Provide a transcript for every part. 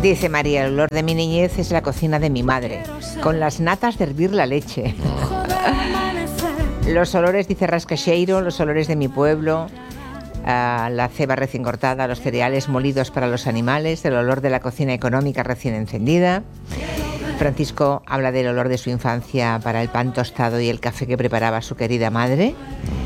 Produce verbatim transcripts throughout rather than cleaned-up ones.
Dice María, el olor de mi niñez es la cocina de mi madre, con las natas de hervir la leche. Los olores, dice Rascacheiro, los olores de mi pueblo, uh, la ceba recién cortada, los cereales molidos para los animales, el olor de la cocina económica recién encendida. Francisco habla del olor de su infancia para el pan tostado y el café que preparaba su querida madre.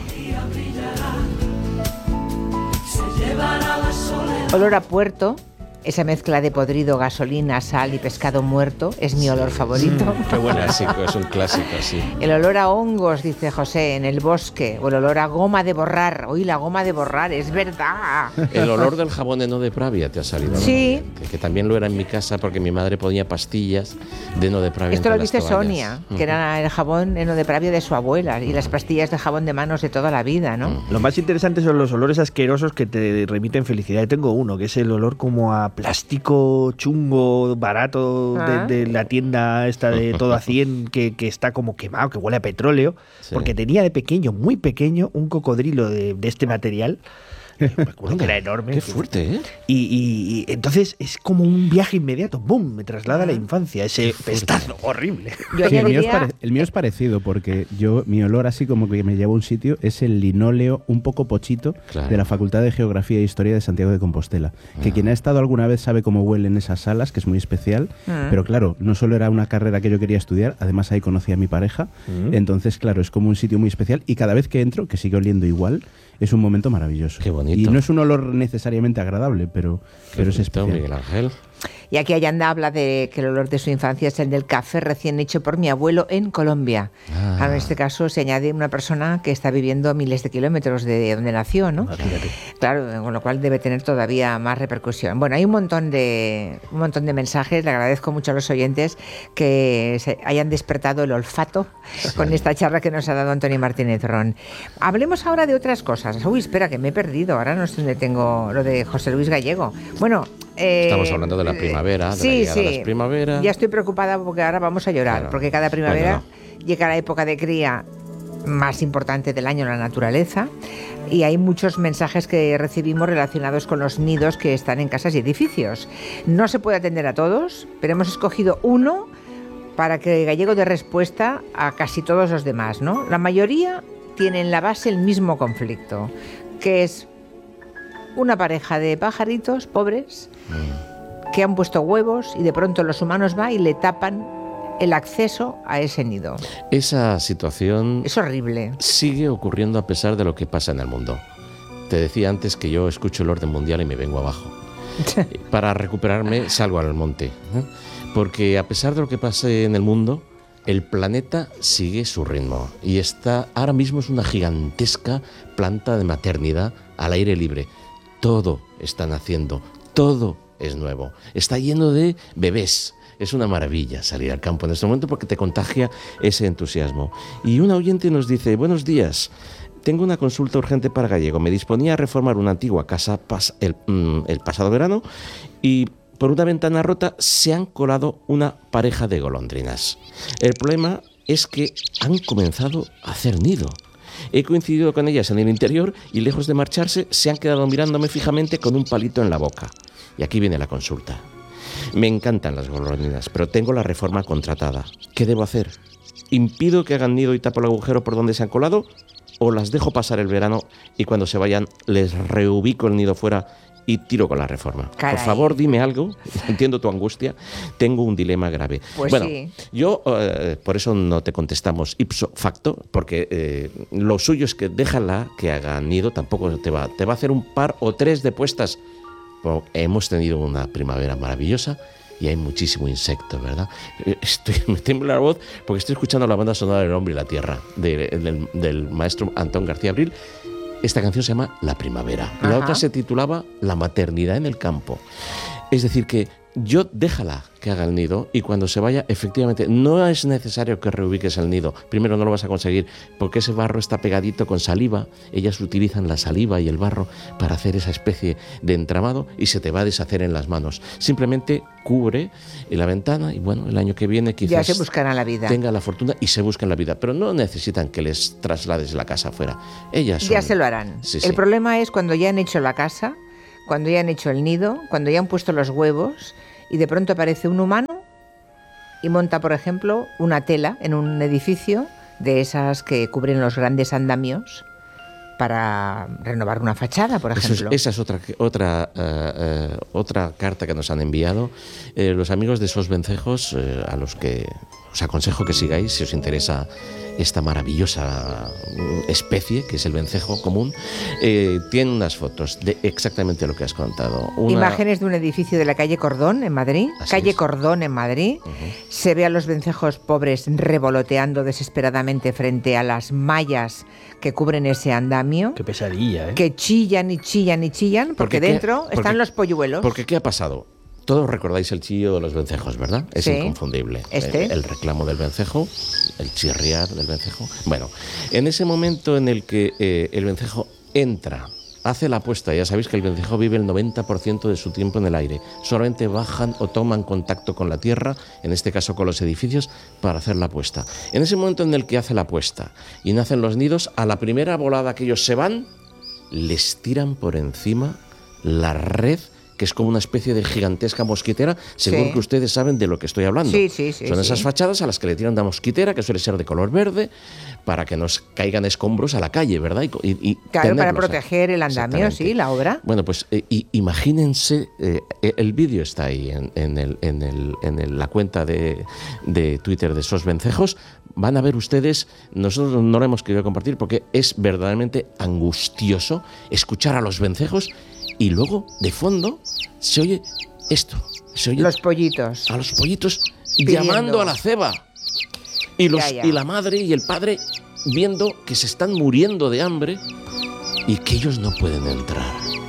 Olor a puerto. Esa mezcla de podrido, gasolina, sal y pescado muerto es mi olor favorito. Mm, qué buen clásico, es un clásico, sí. El olor a hongos, dice José, en el bosque. O el olor a goma de borrar. Uy, la goma de borrar, es verdad. El olor del jabón heno de Pravia te ha salido, ¿no? Sí. Que, que también lo era en mi casa porque mi madre ponía pastillas de heno de Pravia. Esto lo dice toallas. Sonia, que era el jabón heno de Pravia de su abuela y las pastillas de jabón de manos de toda la vida, ¿no? Lo más interesante son los olores asquerosos que te remiten felicidad. Yo tengo uno, que es el olor como a plástico chungo, barato, ah. de, de la tienda esta de todo a cien, que, que está como quemado, que huele a petróleo, sí. Porque tenía de pequeño, muy pequeño, un cocodrilo de, de este material. Me acuerdo que era enorme. Qué fuerte, ¿eh? Y, y, y entonces es como un viaje inmediato, ¡bum! Me traslada a la infancia, ese pestazo horrible. Yo Sí, el, mío es añadiría... pare- el mío es parecido, porque yo mi olor así como que me lleva a un sitio es el linóleo un poco pochito Claro. de la Facultad de Geografía e Historia de Santiago de Compostela. Que Ah. quien ha estado alguna vez sabe cómo huelen esas salas, que es muy especial. Ah. Pero claro, no solo era una carrera que yo quería estudiar, además ahí conocí a mi pareja. Mm. Entonces, claro, es como un sitio muy especial y cada vez que entro, que sigue oliendo igual, es un momento maravilloso. Qué bonito. Y no es un olor necesariamente agradable, pero, pero es Bonito, especial. Miguel Ángel. Y aquí Ayanda habla de que el olor de su infancia es el del café recién hecho por mi abuelo en Colombia. Ah. Ahora, en este caso se añade una persona que está viviendo a miles de kilómetros de donde nació, ¿no? Imagínate. Claro, con lo cual debe tener todavía más repercusión. Bueno, hay un montón de un montón de mensajes. Le agradezco mucho a los oyentes que se hayan despertado el olfato con esta charla que nos ha dado Antonio Martínez Ron. Hablemos ahora de otras cosas. Uy, espera, que me he perdido. Ahora no sé dónde tengo lo de José Luis Gallego. Bueno... Eh, Estamos hablando de la primavera, de sí, la llegada sí. de las primaveras. Ya estoy preocupada porque ahora vamos a llorar, Claro. porque cada primavera Bueno, llega la época de cría más importante del año, la naturaleza, y hay muchos mensajes que recibimos relacionados con los nidos que están en casas y edificios. No se puede atender a todos, pero hemos escogido uno para que Gallego dé respuesta a casi todos los demás, ¿no? La mayoría tienen en la base el mismo conflicto, que es una pareja de pajaritos pobres que han puesto huevos y de pronto los humanos van y le tapan el acceso a ese nido. Esa situación Es horrible. sigue ocurriendo a pesar de lo que pasa en el mundo. Te decía antes que yo escucho el orden mundial y me vengo abajo. Para recuperarme salgo al monte, ¿eh? Porque a pesar de lo que pase en el mundo, el planeta sigue su ritmo y está ahora mismo es una gigantesca planta de maternidad al aire libre. Todo está naciendo, todo es nuevo, está lleno de bebés. Es una maravilla salir al campo en este momento porque te contagia ese entusiasmo. Y un oyente nos dice: buenos días, tengo una consulta urgente para Gallego. Me disponía a reformar una antigua casa pas el, mm, el pasado verano y por una ventana rota se han colado una pareja de golondrinas. El problema es que han comenzado a hacer nido. He coincidido con ellas en el interior y lejos de marcharse se han quedado mirándome fijamente con un palito en la boca. Y aquí viene la consulta. Me encantan las golondrinas, pero tengo la reforma contratada. ¿Qué debo hacer? ¿Impido que hagan nido y tapo el agujero por donde se han colado? ¿O las dejo pasar el verano y cuando se vayan les reubico el nido fuera y tiro con la reforma? Caray. Por favor, dime algo. Entiendo tu angustia. Tengo un dilema grave. Pues bueno, sí. yo eh, por eso no te contestamos ipso facto, porque eh, lo suyo es que déjala que haga nido, tampoco te va, te va a hacer un par o tres de puestas. Pero hemos tenido una primavera maravillosa y hay muchísimo insecto, ¿verdad? Estoy, me tiembla la voz porque estoy escuchando la banda sonora del Hombre y la Tierra de, del, del maestro Antón García Abril. Esta canción se llama La Primavera. La Ajá. otra se titulaba La Maternidad en el Campo. Es decir que yo déjala que haga el nido y cuando se vaya, efectivamente, no es necesario que reubiques el nido. Primero no lo vas a conseguir porque ese barro está pegadito con saliva. Ellas utilizan la saliva y el barro para hacer esa especie de entramado y se te va a deshacer en las manos. Simplemente cubre la ventana y bueno, el año que viene Ya quizás se buscarán la vida. tenga la fortuna y se buscan la vida. Pero no necesitan que les traslades la casa afuera. Ellas son... Ya se lo harán. Sí, El sí. problema es cuando ya han hecho la casa, cuando ya han hecho el nido, cuando ya han puesto los huevos y de pronto aparece un humano y monta, por ejemplo, una tela en un edificio de esas que cubren los grandes andamios para renovar una fachada, por ejemplo. Eso es, esa es otra otra uh, uh, otra carta que nos han enviado eh, los amigos de Sos Vencejos, eh, a los que os aconsejo que sigáis si os interesa esta maravillosa especie que es el vencejo común. Eh, tiene unas fotos de exactamente lo que has contado. Una... Imágenes de un edificio de la calle Cordón en Madrid. Así calle es. Cordón en Madrid. Uh-huh. Se ve a los vencejos pobres revoloteando desesperadamente frente a las mallas que cubren ese andamio. Qué pesadilla, ¿eh? Que chillan y chillan y chillan porque, porque dentro porque, están los polluelos. Porque ¿qué ha pasado? Todos recordáis el chillo de los vencejos, ¿verdad? Es sí, inconfundible. Este. El, el reclamo del vencejo, el chirriar del vencejo. Bueno, en ese momento en el que eh, el vencejo entra, hace la puesta, ya sabéis que el vencejo vive el noventa por ciento de su tiempo en el aire. Solamente bajan o toman contacto con la tierra, en este caso con los edificios, para hacer la puesta. En ese momento en el que hace la puesta y nacen los nidos, a la primera volada que ellos se van, les tiran por encima la red, que es como una especie de gigantesca mosquitera, seguro sí. que ustedes saben de lo que estoy hablando. Sí, sí, sí, Son sí. esas fachadas a las que le tiran una mosquitera, que suele ser de color verde, para que nos caigan escombros a la calle, ¿verdad? Y, y, y claro, para proteger el andamio, sí, la obra. Bueno, pues eh, y, imagínense, eh, el vídeo está ahí en, en, el, en, el, en el, la cuenta de, de Twitter de Sos Vencejos. Van a ver ustedes, nosotros no lo hemos querido compartir porque es verdaderamente angustioso escuchar a los vencejos. Y luego, de fondo, se oye esto. Se oye los pollitos. A los pollitos pidiendo. Llamando a la ceba. Y, los, ya, ya. y la madre y el padre viendo que se están muriendo de hambre y que ellos no pueden entrar.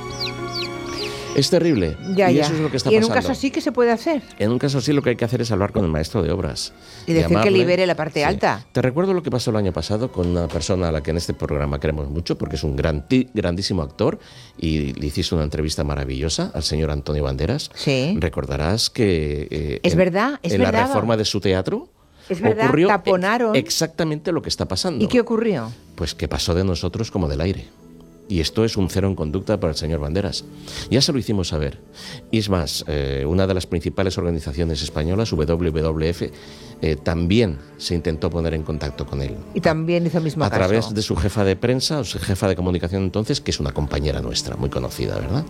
Es terrible. Ya, y ya. eso es lo que está ¿Y en pasando. un caso así qué se puede hacer? En un caso así lo que hay que hacer es hablar con el maestro de obras. Y decir llamarle, que libere la parte sí. alta. Te recuerdo lo que pasó el año pasado con una persona a la que en este programa queremos mucho porque es un gran, grandísimo actor y le hiciste una entrevista maravillosa al señor Antonio Banderas. Sí. Recordarás que eh, es en, verdad, es en verdad. la reforma de su teatro es verdad, ocurrió taponaron. exactamente lo que está pasando. ¿Y qué ocurrió? Pues que pasó de nosotros como del aire. Y esto es un cero en conducta para el señor Banderas. Ya se lo hicimos saber. Y es más, eh, una de las principales organizaciones españolas, W W F, eh, también se intentó poner en contacto con él. Y también hizo el mismo A caso. través de su jefa de prensa, o su jefa de comunicación entonces, que es una compañera nuestra, muy conocida, ¿verdad?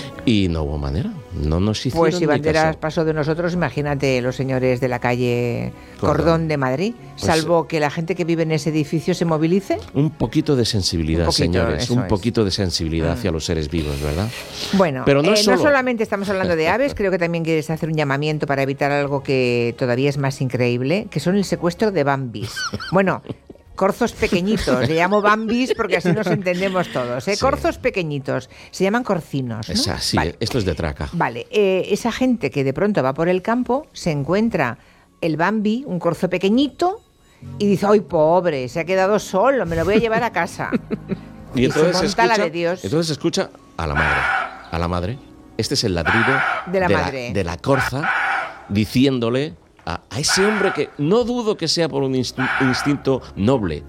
Y no hubo manera, no nos hicieron Pues si Banderas caso. pasó de nosotros, imagínate los señores de la calle Cordón, Cordón de Madrid, pues, salvo que la gente que vive en ese edificio se movilice. Un poquito de sensibilidad, un poquito, señores, un es. poquito de sensibilidad hacia los seres vivos, ¿verdad? Bueno, pero no, eh, es solo... no solamente estamos hablando de aves, creo que también quieres hacer un llamamiento para evitar algo que todavía es más increíble, que son el secuestro de bambis. Bueno, corzos pequeñitos, le llamo bambis porque así nos entendemos todos, ¿eh? Sí. Corzos pequeñitos, se llaman corcinos, ¿no? Esa, sí, vale. Esto es de traca. Vale, eh, esa gente que de pronto va por el campo, se encuentra el bambi, un corzo pequeñito, y dice, ¡ay, pobre! Se ha quedado solo, me lo voy a llevar a casa. Y, y entonces, se monta escucha, la de Dios. entonces escucha a la madre, a la madre. Este es el ladrido de la, de madre. la, de la corza, diciéndole a, a ese hombre que no dudo que sea por un instinto noble,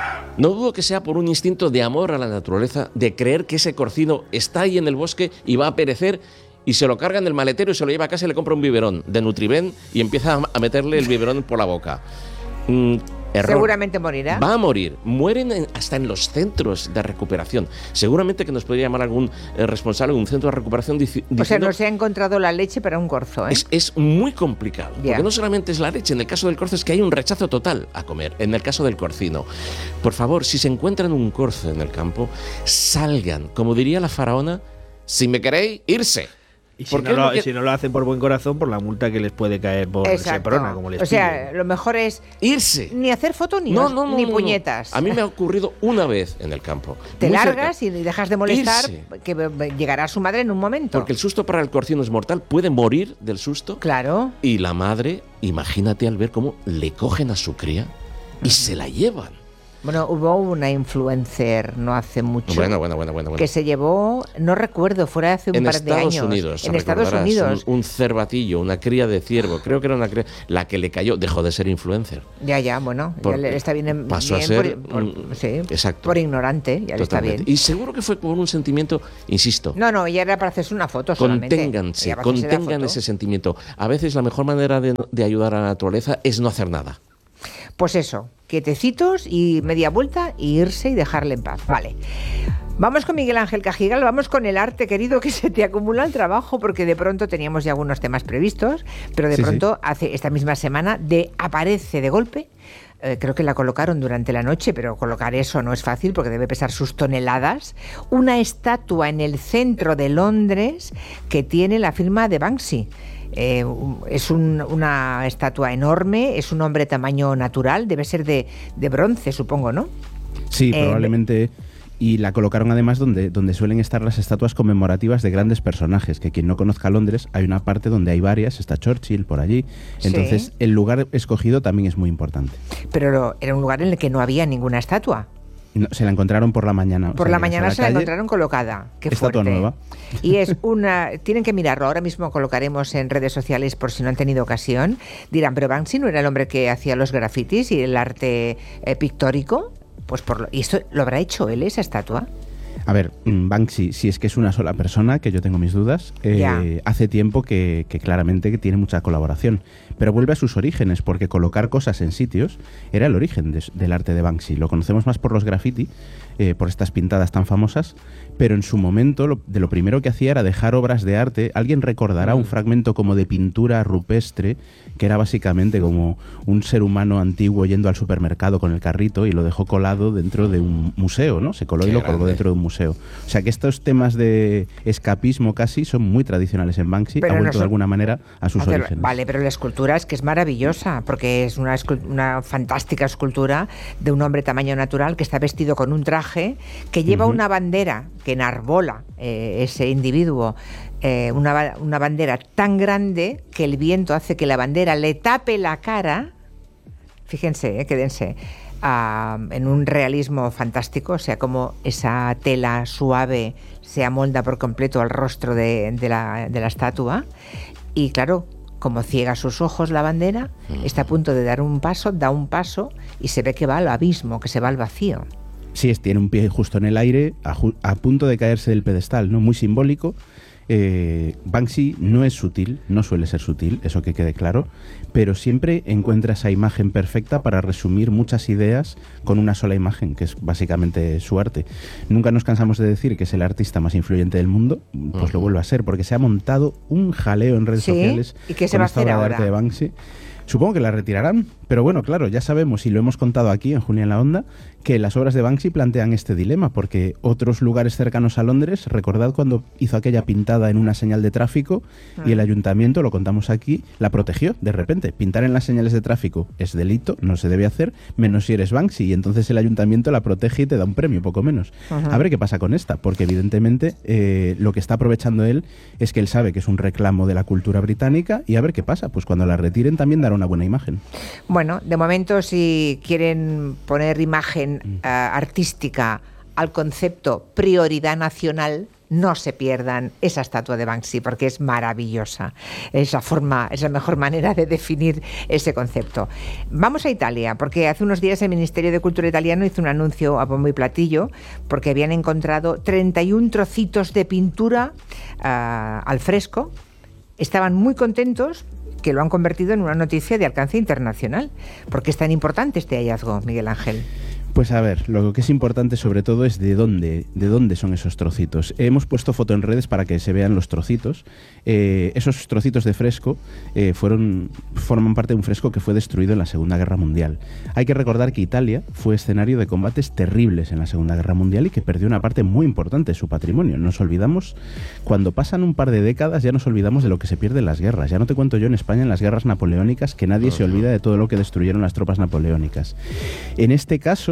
no dudo que sea por un instinto de amor a la naturaleza, de creer que ese corcino está ahí en el bosque y va a perecer, y se lo carga en el maletero y se lo lleva a casa y le compra un biberón de Nutriben y empieza a meterle el biberón por la boca. Mm, Error. Seguramente morirá. Va a morir. Mueren en, hasta en los centros de recuperación. Seguramente que nos podría llamar algún eh, responsable de un centro de recuperación dici- diciendo... O sea, no se ha encontrado la leche para un corzo, ¿eh? Es, es muy complicado. Yeah. Porque no solamente es la leche. En el caso del corzo es que hay un rechazo total a comer. En el caso del corcino. Por favor, si se encuentran un corzo en el campo, salgan. Como diría la faraona, si me queréis, irse. Y si no, lo, que... si no lo hacen por buen corazón, por la multa que les puede caer por seprona, como les O sea, piden. Lo mejor es irse. Ni hacer foto ni, no, no, no, ni no, puñetas. No. A mí me ha ocurrido una vez en el campo. Te largas cerca. Y dejas de molestar, irse. Que llegará su madre en un momento. Porque el susto para el corcino es mortal, puede morir del susto. Claro. Y la madre, imagínate al ver cómo le cogen a su cría y uh-huh. se la llevan. Bueno, hubo una influencer no hace mucho bueno, bueno, bueno, bueno, bueno. que se llevó, no recuerdo, fuera hace un en par Estados de años. Unidos, en Estados Unidos. Un, un cervatillo, una cría de ciervo, creo que era una cría, la que le cayó, dejó de ser influencer. Ya, ya, bueno, ya le, está bien, en, pasó bien a ser por, por, sí, exacto, por ignorante, ya le está bien. Y seguro que fue con un sentimiento, insisto. No, no, ya era para hacerse una foto solamente. Conténganse, contengan ese sentimiento. A veces la mejor manera de, de ayudar a la naturaleza es no hacer nada. Pues eso, quietecitos y media vuelta y irse y dejarle en paz. Vale. Vamos con Miguel Ángel Cajigal, vamos con el arte, querido, que se te acumula el trabajo, porque de pronto teníamos ya algunos temas previstos, pero de sí, pronto sí. hace esta misma semana de aparece de golpe. Eh, creo que la colocaron durante la noche, pero colocar eso no es fácil porque debe pesar sus toneladas. Una estatua en el centro de Londres que tiene la firma de Banksy. Eh, es un, una estatua enorme, es un hombre tamaño natural, debe ser de, de bronce, supongo, ¿no? Sí, eh, probablemente. Y la colocaron además donde, donde suelen estar las estatuas conmemorativas de grandes personajes, que quien no conozca Londres, hay una parte donde hay varias, está Churchill por allí, entonces sí. El lugar escogido también es muy importante. Pero era un lugar en el que no había ninguna estatua. No, se la encontraron por la mañana. Por o sea, la mañana la se calle, la encontraron colocada. Qué estatua fuerte. nueva. Y es una... Tienen que mirarlo. Ahora mismo colocaremos en redes sociales por si no han tenido ocasión. Dirán, pero Banksy no era el hombre que hacía los grafitis y el arte eh, pictórico. Pues por lo... ¿Y esto lo habrá hecho él, esa estatua? A ver, Banksy, si es que es una sola persona, que yo tengo mis dudas, eh, hace tiempo que, que claramente que tiene mucha colaboración, pero vuelve a sus orígenes, porque colocar cosas en sitios era el origen de, del arte de Banksy. Lo conocemos más por los graffiti, eh, por estas pintadas tan famosas, pero en su momento lo, de lo primero que hacía era dejar obras de arte. Alguien recordará un fragmento como de pintura rupestre, que era básicamente como un ser humano antiguo yendo al supermercado con el carrito y lo dejó colado dentro de un museo, ¿no? Se coló Qué y lo grande. colgó dentro de un museo. O sea que estos temas de escapismo casi son muy tradicionales en Banksy, pero ha vuelto no son... de alguna manera a sus Hacer... orígenes. Vale, pero la escultura es que es maravillosa, porque es una, escult... una fantástica escultura de un hombre tamaño natural que está vestido con un traje, que lleva uh-huh. una bandera que enarbola eh, ese individuo, eh, una, una bandera tan grande que el viento hace que la bandera le tape la cara. Fíjense, eh, quédense. Uh, en un realismo fantástico, o sea, como esa tela suave se amolda por completo al rostro de, de, la, de la estatua. Y claro, como ciega sus ojos la bandera, está a punto de dar un paso, da un paso y se ve que va al abismo, que se va al vacío. Sí, es, tiene un pie justo en el aire, a, a punto de caerse del pedestal, ¿no? Muy simbólico. Eh, Banksy no es sutil, no suele ser sutil, eso que quede claro, pero siempre encuentra esa imagen perfecta para resumir muchas ideas con una sola imagen, que es básicamente su arte. Nunca nos cansamos de decir que es el artista más influyente del mundo, pues uh-huh. lo vuelve a ser, porque se ha montado un jaleo en redes ¿Sí? sociales. ¿Y qué se va a hacer ahora? De arte de Banksy. Supongo que la retirarán, pero bueno, claro, ya sabemos y lo hemos contado aquí en Julia en la Onda, que las obras de Banksy plantean este dilema, porque otros lugares cercanos a Londres, recordad cuando hizo aquella pintada en una señal de tráfico ah. y el ayuntamiento, lo contamos aquí, la protegió de repente. Pintar en las señales de tráfico es delito, no se debe hacer, menos si eres Banksy, y entonces el ayuntamiento la protege y te da un premio, poco menos. Ajá. A ver qué pasa con esta, porque evidentemente eh, lo que está aprovechando él es que él sabe que es un reclamo de la cultura británica, y a ver qué pasa, pues cuando la retiren también dará una buena imagen. Bueno, de momento si quieren poner imagen uh, artística al concepto prioridad nacional, no se pierdan esa estatua de Banksy porque es maravillosa. Es la forma, es la mejor manera de definir ese concepto. Vamos a Italia, porque hace unos días el Ministerio de Cultura italiano hizo un anuncio a bombo y platillo porque habían encontrado treinta y un trocitos de pintura uh, al fresco. Estaban muy contentos, que lo han convertido en una noticia de alcance internacional. ¿Por qué es tan importante este hallazgo, Miguel Ángel? Pues a ver, lo que es importante sobre todo es de dónde, de dónde son esos trocitos. Hemos puesto foto en redes para que se vean los trocitos. Eh, esos trocitos de fresco eh, fueron, forman parte de un fresco que fue destruido en la Segunda Guerra Mundial. Hay que recordar que Italia fue escenario de combates terribles en la Segunda Guerra Mundial y que perdió una parte muy importante de su patrimonio. Nos olvidamos, cuando pasan un par de décadas ya nos olvidamos de lo que se pierde en las guerras. Ya no te cuento yo en España en las guerras napoleónicas, que nadie uh-huh. se olvida de todo lo que destruyeron las tropas napoleónicas. En este caso,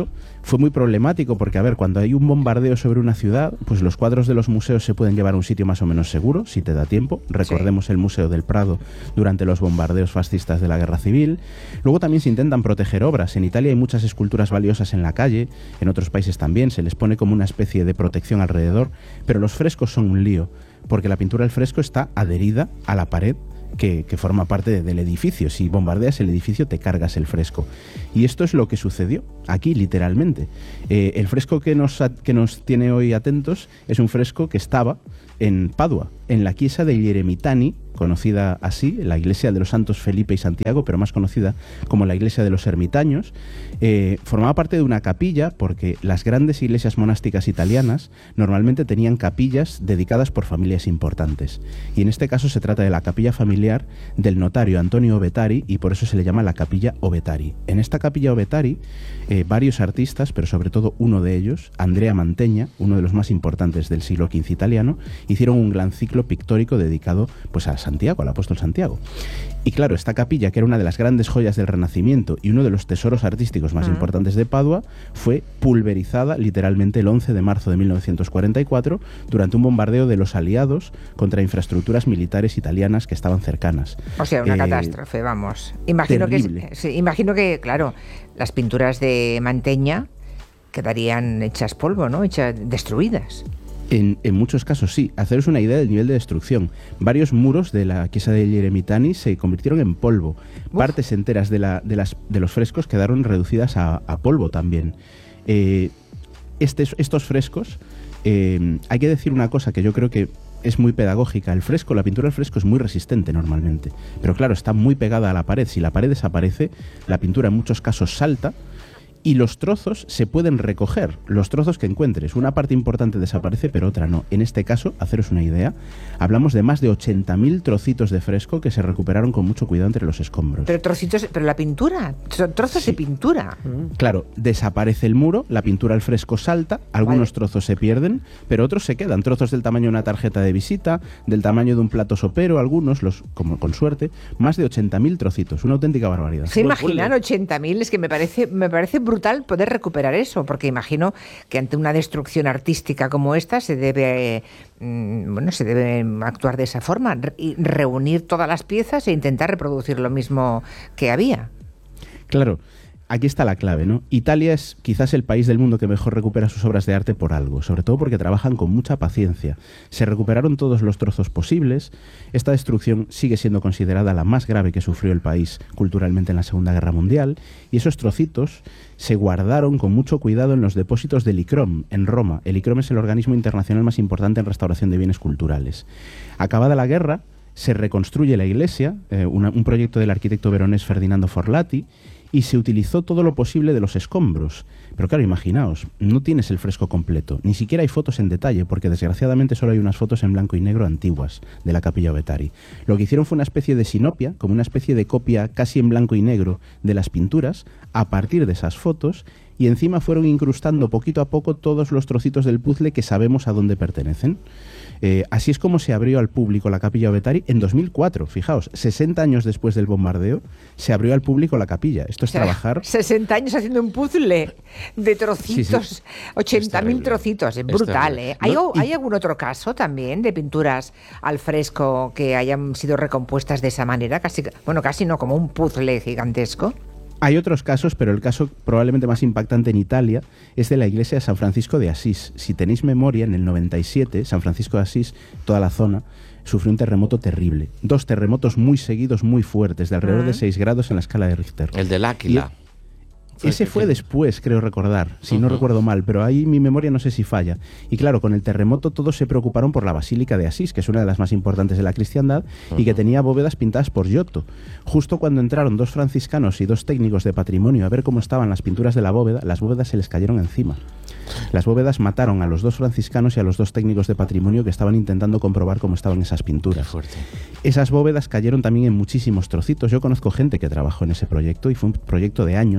esto fue muy problemático porque, a ver, cuando hay un bombardeo sobre una ciudad, pues los cuadros de los museos se pueden llevar a un sitio más o menos seguro, si te da tiempo. Recordemos sí. el Museo del Prado durante los bombardeos fascistas de la Guerra Civil. Luego también se intentan proteger obras. En Italia hay muchas esculturas valiosas en la calle, en otros países también, se les pone como una especie de protección alrededor, pero los frescos son un lío, porque la pintura del fresco está adherida a la pared Que, que forma parte de, del edificio. Si bombardeas el edificio, te cargas el fresco. Y esto es lo que sucedió aquí, literalmente. Eh, el fresco que nos, que nos tiene hoy atentos es un fresco que estaba en Padua, en la Chiesa degli Eremitani, conocida así, la iglesia de los santos Felipe y Santiago, pero más conocida como la iglesia de los ermitaños. Eh, formaba parte de una capilla porque las grandes iglesias monásticas italianas normalmente tenían capillas dedicadas por familias importantes. Y en este caso se trata de la capilla familiar del notario Antonio Ovetari, y por eso se le llama la capilla Ovetari. En esta capilla Ovetari, eh, varios artistas, pero sobre todo uno de ellos, Andrea Mantegna, uno de los más importantes del siglo quince italiano, hicieron un gran ciclo pictórico dedicado pues a Santiago, al apóstol Santiago. Y claro, esta capilla, que era una de las grandes joyas del Renacimiento y uno de los tesoros artísticos más uh-huh. importantes de Padua, fue pulverizada literalmente el once de marzo de mil novecientos cuarenta y cuatro durante un bombardeo de los aliados contra infraestructuras militares italianas que estaban cercanas. O sea, una eh, catástrofe, vamos. Imagino terrible. que, sí, imagino que, claro, las pinturas de Mantegna quedarían hechas polvo, ¿no? Hechas destruidas. En, en muchos casos sí. Haceros una idea del nivel de destrucción. Varios muros de la Chiesa degli Eremitani se convirtieron en polvo. Uf. Partes enteras de, la, de, las, de los frescos quedaron reducidas a, a polvo también. Eh, este, estos frescos, eh, hay que decir una cosa que yo creo que es muy pedagógica. El fresco, la pintura del fresco es muy resistente normalmente. Pero claro, está muy pegada a la pared. Si la pared desaparece, la pintura en muchos casos salta. Y los trozos se pueden recoger, los trozos que encuentres. Una parte importante desaparece, pero otra no. En este caso, haceros una idea, hablamos de más de ochenta mil trocitos de fresco que se recuperaron con mucho cuidado entre los escombros. Pero trocitos, pero la pintura, son trozos sí. de pintura. Claro, desaparece el muro, la pintura al fresco salta, algunos vale. trozos se pierden, pero otros se quedan. Trozos del tamaño de una tarjeta de visita, del tamaño de un plato sopero, algunos, los como con suerte, más de ochenta mil trocitos. Una auténtica barbaridad. ¿Se imaginan ochenta mil? Es que me parece, me parece brutal poder recuperar eso, porque imagino que ante una destrucción artística como esta se debe, mmm, bueno, se debe actuar de esa forma, re- reunir todas las piezas e intentar reproducir lo mismo que había. Claro. Aquí está la clave, ¿no? Italia es quizás el país del mundo que mejor recupera sus obras de arte por algo, sobre todo porque trabajan con mucha paciencia. Se recuperaron todos los trozos posibles. Esta destrucción sigue siendo considerada la más grave que sufrió el país culturalmente en la Segunda Guerra Mundial, y esos trocitos se guardaron con mucho cuidado en los depósitos del ICROM, en Roma. El ICROM es el organismo internacional más importante en restauración de bienes culturales. Acabada la guerra, se reconstruye la iglesia, eh, una, un proyecto del arquitecto veronés Ferdinando Forlati, y se utilizó todo lo posible de los escombros. Pero claro, imaginaos, no tienes el fresco completo, ni siquiera hay fotos en detalle, porque desgraciadamente solo hay unas fotos en blanco y negro antiguas de la capilla Ovetari. Lo que hicieron fue una especie de sinopia, como una especie de copia casi en blanco y negro de las pinturas, a partir de esas fotos, y encima fueron incrustando poquito a poco todos los trocitos del puzzle que sabemos a dónde pertenecen. Eh, así es como se abrió al público la capilla Ovetari en dos mil cuatro. Fijaos, sesenta años después del bombardeo, se abrió al público la capilla. Esto es o sea, trabajar... sesenta años haciendo un puzzle de trocitos, sí, sí. ochenta mil trocitos. Es brutal, ¿eh? ¿Hay, no, y... ¿Hay algún otro caso también de pinturas al fresco que hayan sido recompuestas de esa manera? Casi, bueno, casi no, como un puzzle gigantesco. Hay otros casos, pero el caso probablemente más impactante en Italia es de la iglesia de San Francisco de Asís. Si tenéis memoria, en el noventa y siete, San Francisco de Asís, toda la zona, sufrió un terremoto terrible. Dos terremotos muy seguidos, muy fuertes, de alrededor uh-huh. de seis grados en la escala de Richter. El del Áquila. Y ese fue después, creo recordar, si uh-huh. no recuerdo mal, pero ahí mi memoria no sé si falla. Y claro, con el terremoto todos se preocuparon por la Basílica de Asís, que es una de las más importantes de la cristiandad, uh-huh. y que tenía bóvedas pintadas por Giotto. Justo cuando entraron dos franciscanos y dos técnicos de patrimonio a ver cómo estaban las pinturas de la bóveda, las bóvedas se les cayeron encima. Las bóvedas mataron a los dos franciscanos y a los dos técnicos de patrimonio que estaban intentando comprobar cómo estaban esas pinturas. Esas bóvedas cayeron también en muchísimos trocitos. Yo conozco gente que trabajó en ese proyecto y fue un proyecto de años,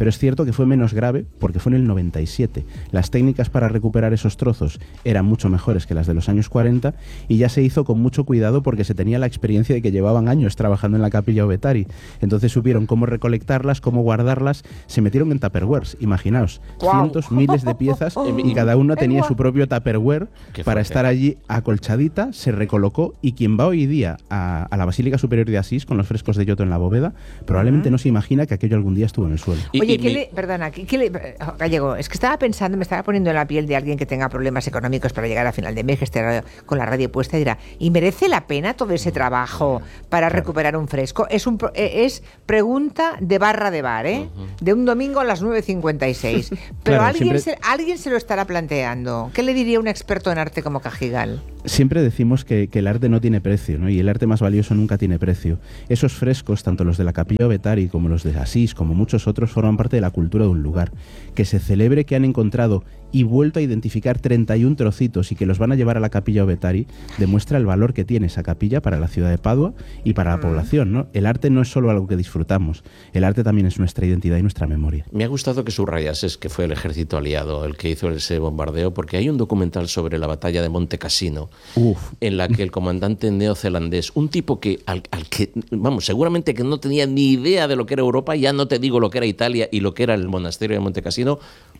pero es cierto que fue menos grave porque fue en el noventa y siete. Las técnicas para recuperar esos trozos eran mucho mejores que las de los años cuarenta y ya se hizo con mucho cuidado porque se tenía la experiencia de que llevaban años trabajando en la Capilla Obetari. Entonces supieron cómo recolectarlas, cómo guardarlas, se metieron en tupperwares, imaginaos, wow. cientos, miles de piezas y cada uno tenía su propio tupperware para estar allí acolchadita, se recolocó y quien va hoy día a, a la Basílica Superior de Asís con los frescos de Giotto en la bóveda, probablemente uh-huh. no se imagina que aquello algún día estuvo en el suelo. Y, Oye, y ¿qué mi... le, perdona, ¿qué, qué le, Gallego, es que estaba pensando, me estaba poniendo en la piel de alguien que tenga problemas económicos para llegar a final de mes, que esté con la radio puesta y dirá, ¿y merece la pena todo ese trabajo para claro. recuperar un fresco? Es, un, es pregunta de barra de bar, ¿eh? Uh-huh. De un domingo a las nueve cincuenta y seis. Pero claro, alguien, siempre... se, alguien se lo estará planteando. ¿Qué le diría un experto en arte como Cajigal? Siempre decimos que, que el arte no tiene precio, ¿no? Y el arte más valioso nunca tiene precio. Esos frescos, tanto los de la Capilla Obetari como los de Asís, como muchos otros, forman parte de la cultura de un lugar. Que se celebre que han encontrado y vuelto a identificar treinta y un trocitos y que los van a llevar a la Capilla Obetari, demuestra el valor que tiene esa capilla para la ciudad de Padua y para la mm. población, ¿no? El arte no es solo algo que disfrutamos, el arte también es nuestra identidad y nuestra memoria. Me ha gustado que subrayases que fue el ejército aliado el que hizo ese bombardeo, porque hay un documental sobre la batalla de Monte Cassino, Uf. en la que el comandante neozelandés, un tipo que al, al que, vamos, seguramente que no tenía ni idea de lo que era Europa, ya no te digo lo que era Italia y lo que era el monasterio de Monte Cassino,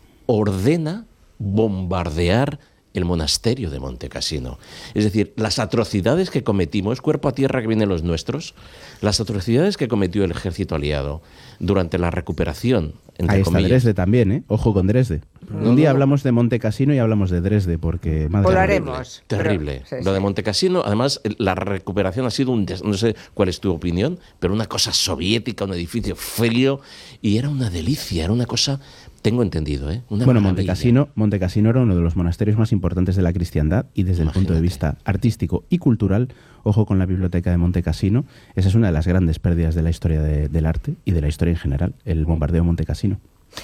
ordena bombardear el monasterio de Monte Cassino. Es decir, las atrocidades que cometimos, cuerpo a tierra que vienen los nuestros, las atrocidades que cometió el ejército aliado durante la recuperación, entre Ahí está comillas. Dresde también, ¿eh? Ojo con Dresde. No, Un día no. hablamos de Monte Cassino y hablamos de Dresde, porque... Madre Volaremos. Terrible. Pero, sí, Lo de Monte Cassino, además, la recuperación ha sido un... No sé cuál es tu opinión, pero una cosa soviética, un edificio frío, y era una delicia, era una cosa... Tengo entendido, ¿eh? Una bueno, Monte Cassino, Monte Cassino era uno de los monasterios más importantes de la cristiandad y desde Imagínate. el punto de vista artístico y cultural, ojo con la biblioteca de Monte Cassino, esa es una de las grandes pérdidas de la historia de, del arte y de la historia en general, el bombardeo de Monte Cassino.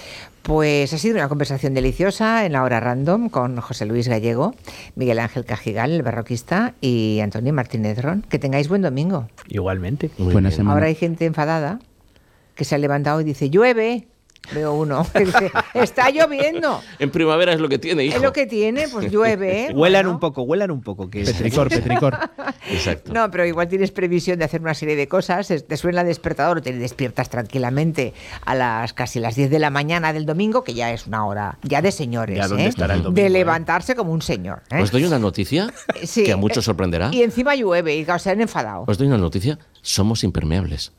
Pues ha sido una conversación deliciosa en la hora random con José Luis Gallego, Miguel Ángel Cajigal, el barroquista, y Antonio Martínez Ron. Que tengáis buen domingo. Igualmente. Muy Buena semana. Ahora hay gente enfadada que se ha levantado y dice, llueve. Veo uno que dice, está lloviendo. En primavera es lo que tiene, hijo. Es lo que tiene, pues llueve. ¿eh? Huelan bueno. un poco, huelan un poco. Que petricor, petricor. Exacto. No, pero igual tienes previsión de hacer una serie de cosas. Te suena el despertador, te despiertas tranquilamente a las casi las diez de la mañana del domingo, que ya es una hora ya de señores. Ya dónde ¿eh? estará el domingo, de ¿eh? levantarse como un señor. ¿eh? Os doy una noticia sí, que a muchos sorprenderá. Y encima llueve y se han enfadado. Os doy una noticia, somos impermeables.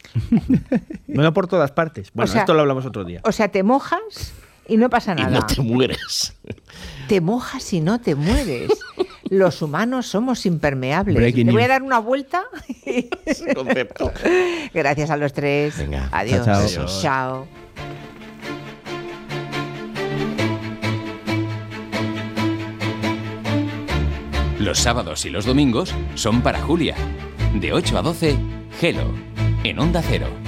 No por todas partes. Bueno, o sea, esto lo hablamos otro día. O sea, te mojas y no pasa nada. Y no te mueres. Te mojas y no te mueres. Los humanos somos impermeables. Breaking Me voy news. a dar una vuelta. Concepto. Gracias a los tres. Venga. Adiós. Chao, chao. Chao. Los sábados y los domingos son para Julia. De ocho a doce, Hello, en Onda Cero.